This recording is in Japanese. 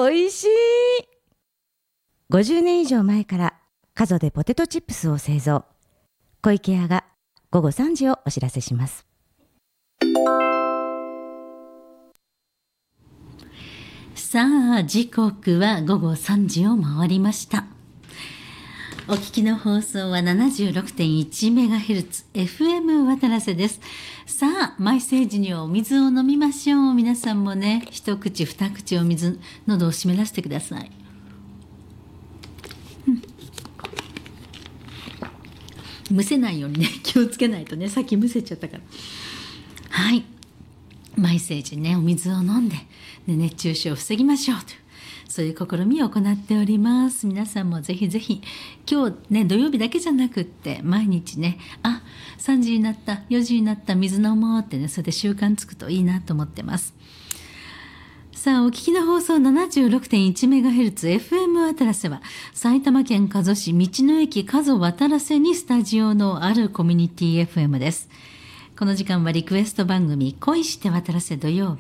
おいしい。50年以上前から加須でポテトチップスを製造。小池屋が午後3時をお知らせします。 さあ、時刻は午後3時を回りました。お聞きの放送は 76.1MHz FM 渡良瀬です。さあ、マイセージにお水を飲みましょう。皆さんもね、一口二口お水、喉を湿らせてください。むせないようにね、気をつけないとね、さっきむせちゃったから。はい。マイセージね、お水を飲んで、熱中症を防ぎましょうという、そういう試みを行っております。皆さんもぜひぜひ、今日ね、土曜日だけじゃなくって、毎日ね、3時になった、4時になった、水飲もうってね、それで習慣つくといいなと思ってます。さあ、お聞きの放送 76.1MHz FM 渡良瀬は、埼玉県加須市道の駅加須渡良瀬にスタジオのあるコミュニティ FM です。この時間はリクエスト番組恋して渡良瀬土曜日